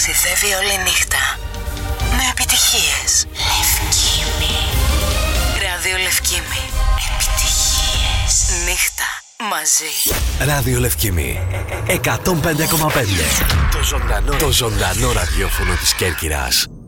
ταξιδεύει όλη νύχτα με επιτυχίες. Λευκήμη. Ράδιο Λευκήμη. Επιτυχίες. Νύχτα μαζί. Ράδιο Λευκήμη 105,5. Το ζωντανό ραδιόφωνο της Κέρκυρας.